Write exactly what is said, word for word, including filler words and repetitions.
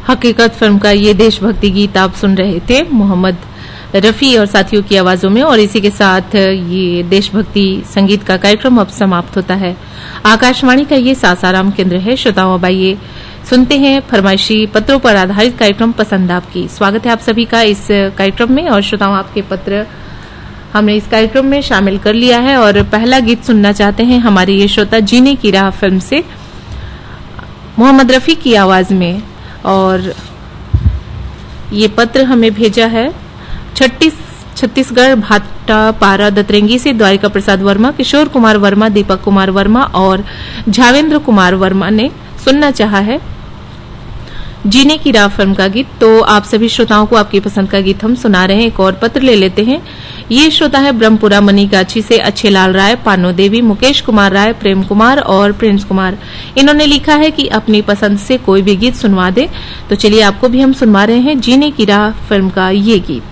हकीकत फिल्म का ये देशभक्ति गीत आप सुन रहे थे मोहम्मद रफी और साथियों की आवाजों में। और इसी के साथ ये देशभक्ति संगीत का कार्यक्रम अब समाप्त होता है। आकाशवाणी का ये सासाराम केंद्र है। श्रोताओं, अब आइए सुनते हैं फरमाइशी पत्रों पर आधारित कार्यक्रम पसंद आपकी। स्वागत है आप सभी का इस कार्यक्रम में। और श्रोताओं, आपके पत्र हमने इस कार्यक्रम में शामिल कर लिया है। और पहला गीत सुनना चाहते हैं हमारे ये श्रोता जीने की राह फिल्म से मोहम्मद रफी की आवाज में। और ये पत्र हमें भेजा है छत्तीस छत्तीसगढ़ भाटा पारा दतरेंगी से द्वारिका प्रसाद वर्मा, किशोर कुमार वर्मा, दीपक कुमार वर्मा और झावेंद्र कुमार वर्मा ने सुनना चाहा है जीने की राह फिल्म का गीत। तो आप सभी श्रोताओं को आपकी पसंद का गीत हम सुना रहे हैं। एक और पत्र ले लेते हैं। ये श्रोता है ब्रह्मपुरा मनीगाछी से अच्छे लाल राय, पानो देवी, मुकेश कुमार राय, प्रेम कुमार और प्रिंस कुमार। इन्होंने लिखा है कि अपनी पसंद से कोई भी गीत सुनवा दे। तो चलिए आपको भी हम सुनवा रहे हैं जीने की राह फिल्म का ये गीत।